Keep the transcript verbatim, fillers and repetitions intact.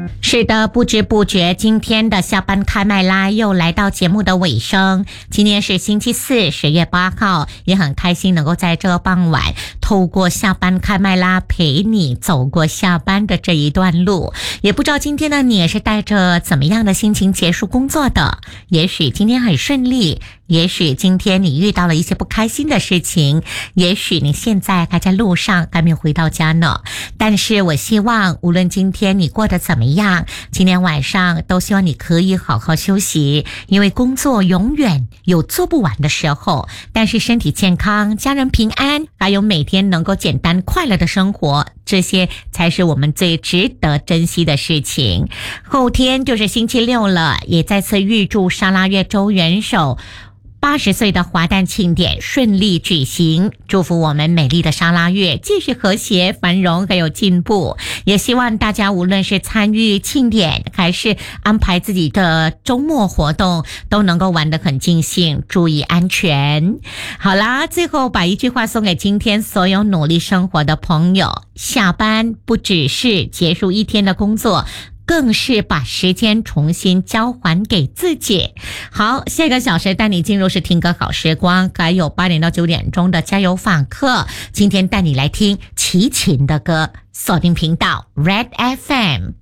是的，不知不觉今天的下班开麦啦又来到节目的尾声。今天是星期四，十月八号，也很开心能够在这个傍晚透过下班开麦啦陪你走过下班的这一段路。也不知道今天的你也是带着怎么样的心情结束工作的，也许今天很顺利，也许今天你遇到了一些不开心的事情，也许你现在还在路上还没有回到家呢。但是我希望无论今天你过得怎么样，今天晚上都希望你可以好好休息，因为工作永远有做不完的时候，但是身体健康，家人平安，还有每天能够简单快乐的生活，这些才是我们最值得珍惜的事情。后天就是星期六了，也再次预祝沙拉越州元首八十岁的华诞庆典顺利举行，祝福我们美丽的沙拉越继续和谐繁荣还有进步。也希望大家无论是参与庆典还是安排自己的周末活动，都能够玩得很尽兴，注意安全。好啦，最后把一句话送给今天所有努力生活的朋友，下班不只是结束一天的工作，更是把时间重新交还给自己。好，下个小时带你进入是听歌好时光，还有八点到九点钟的加油访客。今天带你来听齐秦的歌，锁定频道 Red F M。